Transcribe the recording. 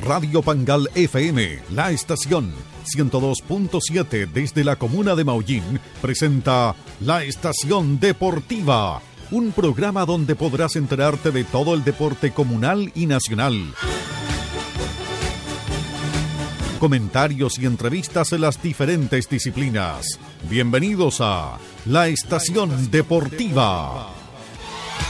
Radio Pangal FM, la estación 102.7 desde la comuna de Maullín, presenta La Estación Deportiva, un programa donde podrás enterarte de todo el deporte comunal y nacional. Comentarios y entrevistas en las diferentes disciplinas. Bienvenidos a La Estación Deportiva.